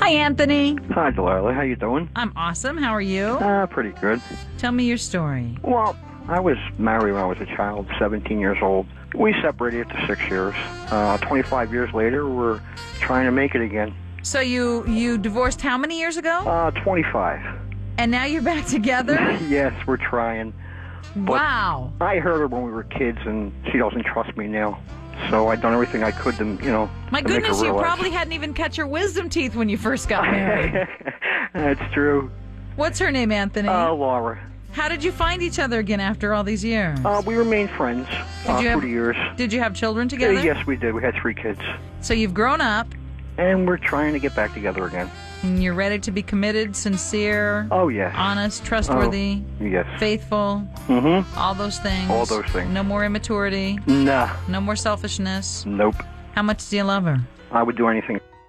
Hi, Anthony. Hi, Delilah. How you doing? I'm awesome. How are you? Pretty good. Tell me your story. Well, I was married when I was a child, 17 years old. We separated after 6 years. 25 years later, we're trying to make it again. So you divorced how many years ago? 25. And now you're back together? Yes, we're trying. But Wow. I heard her when we were kids, and she doesn't trust me now. So I've done everything I could to, My to make her goodness, you realize. probably hadn't even cut your wisdom teeth when you first got married. That's true. What's her name, Anthony? Laura. How did you find each other again after all these years? We remained friends for the years. Did you have children together? Yes, we did. We had 3 kids. So you've grown up, And we're trying to get back together again. and you're ready to be committed, sincere, Oh, yes. honest, trustworthy, Yes. faithful, Mm-hmm. all those things. All those things. No more immaturity, Nah. no more selfishness. Nope. How much do you love her? I would do anything.